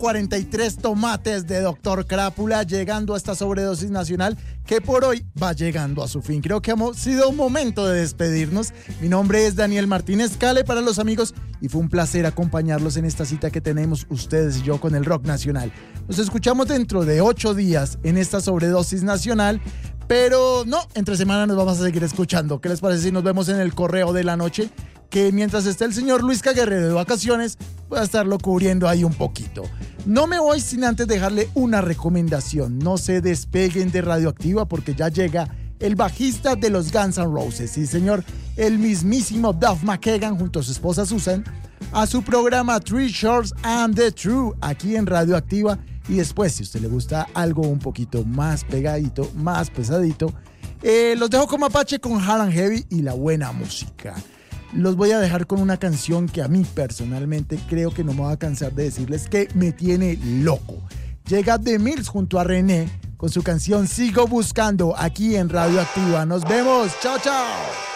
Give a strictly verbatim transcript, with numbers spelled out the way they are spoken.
cuarenta y tres tomates de doctor Crápula, llegando a esta sobredosis nacional que por hoy va llegando a su fin. Creo que ha sido un momento de despedirnos. Mi nombre es Daniel Martínez Cale para los amigos y fue un placer acompañarlos en esta cita que tenemos ustedes y yo con el rock nacional. Nos escuchamos dentro de ocho días en esta sobredosis nacional, pero no, entre semana nos vamos a seguir escuchando. ¿Qué les parece si nos vemos en el correo de la noche? Que mientras esté el señor Luis Caguerrero de vacaciones, voy a estarlo cubriendo ahí un poquito. No me voy sin antes dejarle una recomendación. No se despeguen de Radioactiva porque ya llega el bajista de los Guns N' Roses. Sí, señor, el mismísimo Duff McKagan junto a su esposa Susan a su programa Three Shorts and the True aquí en Radioactiva. Y después, si a usted le gusta algo un poquito más pegadito, más pesadito, eh, los dejo con Apache, con Hard and Heavy y la buena música. Los voy a dejar con una canción que a mí personalmente creo que no me voy a cansar de decirles que me tiene loco. Llega The Mills junto a René con su canción Sigo Buscando aquí en Radioactiva. Nos vemos. Chao, chao.